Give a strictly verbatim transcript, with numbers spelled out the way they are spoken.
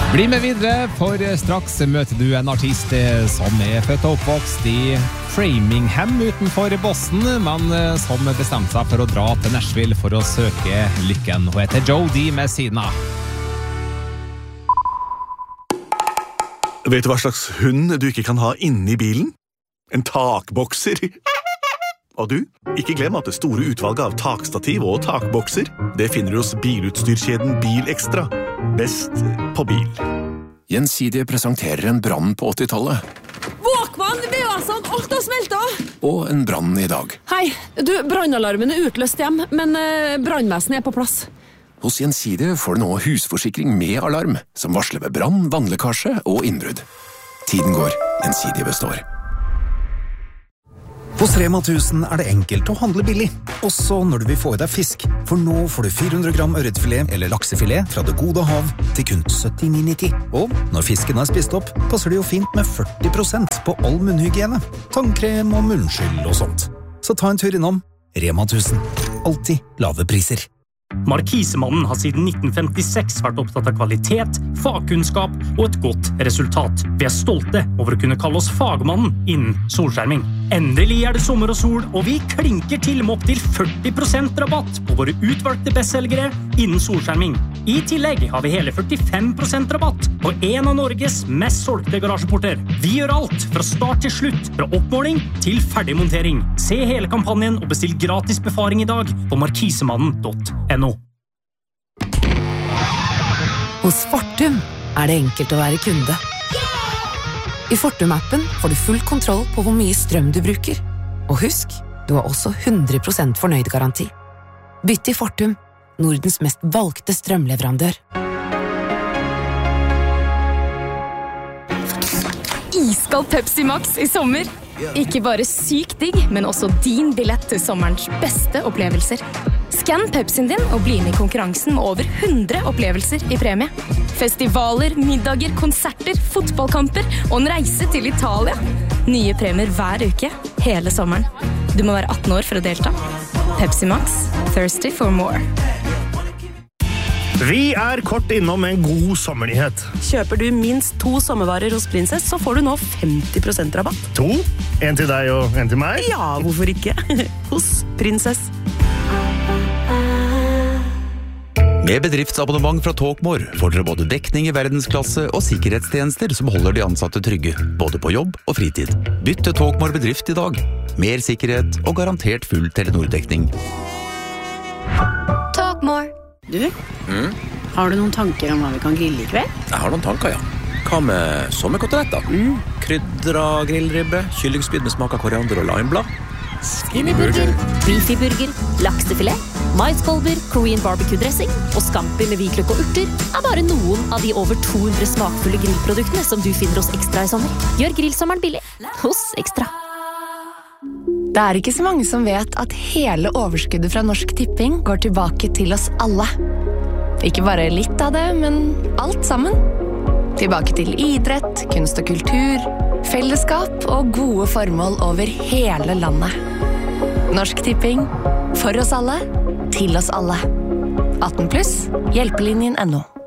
Bli med videre, for straks møter du en artist som er født og oppvokst i Framingham utenfor Boston, men som bestemte seg for å dra til Nashville for å søke lykken. Hun heter Jodie Messina. Vet du hva slags hund du ikke kan ha inne i bilen? En takbokser. Og du, ikke glem at det store utvalget av takstativ og takbokser, det finner du hos bilutstyrkjeden Bil Extra. Best på bil. Gjensidige presenterer en brann på åttitallet. Walkman, V A-en, alt har smeltet! Og en brann i dag. Hei, du, brannalarmen er utløst hjem, men eh, brannvesenet er på plass. Hos Gjensidige får du nå husforsikring med alarm, som varsler ved brann, vannlekkasje og innbrudd. Tiden går, Gjensidige består. Hos Rema tusen er det enkelt å handle billig, også når du vil få i deg fisk. For nå får du fire hundre gram ørretfilet eller laksefilet fra det gode hav til kun syttini nitti. Og når fisken er spist opp, passer det jo fint med førti prosent på all munnhygiene, tannkrem og munnskyld og sånt. Så ta en tur innom Rema tusen. Alltid lave priser. Markisemannen har siden nitten femtiseks vært opptatt av kvalitet, fagkunnskap og et godt resultat. Vi er stolte over å kunne kalle oss fagmannen innen solskjerming. Endelig er det sommer og sol, og vi klinker til med opp til førti prosent rabatt på våre utvalgte bestselgere innen solskjerming. I tillegg har vi hele førtifem prosent rabatt på en av Norges mest solgte garasjeporter. Vi gjør alt fra start til slutt, fra oppmåling til ferdigmontering. Se hele kampanjen og bestill gratis befaring i dag på markisemannen punktum no. Hos Fortum er det enkelt å være kunde. I Fortum-appen får du full kontroll på hvor mye strøm du bruker. Og husk, du har også hundre prosent fornøyd-garanti. Bytt til Fortum, Nordens mest valgte strømleverandør. Iskald Pepsi Max i sommer. Ikke bare syk digg, men også din billett til sommerens beste opplevelser. Skann Pepsien din og bli med i konkurransen med over hundre opplevelser i premie. Festivaler, middager, konserter, fotballkamper og en reise til Italia. Nye premier hver uke, hele sommeren. Du må være atten år for å delta. Pepsi Max, thirsty for more. Vi er kort innom en god sommernyhet. Kjøper du minst to sommervarer hos Princess, så får du nå femti prosent rabatt. To? En til deg og en til meg? Ja, hvorfor ikke? Hos Princess. Med bedriftsabonnement fra Talkmore får dere både dekning i verdensklasse og sikkerhetstjenester som holder de ansatte trygge, både på jobb og fritid. Bytt til Talkmore bedrift i dag. Mer sikkerhet og garantert full Telenor-dekning. Talkmore. Du, mm? Har du noen tanker om hva vi kan grille i kveld? Jeg har noen tanker, ja. Hva med sommerkoteletter? Mm. Krydra grillribbe, kyllingspyd med smak av koriander og limeblad. Skinnyburger, beefyburger, laksefilet, maiskolber, Korean barbecue-dressing og scampi med hvitløk og urter er bare noen av de over to hundre smakfulle grillproduktene som du finner hos Ekstra i sommer. Gjør grillsommeren billig hos Ekstra. Det er ikke så mange som vet at hele overskuddet fra Norsk Tipping går tilbake til oss alle. Ikke bare litt av det, men alt sammen. Tilbake til idrett, kunst og kultur, fellesskap og gode formål over hele landet. Norsk Tipping. For oss alle, til oss alle. atten pluss, hjelpelinjen punktum no.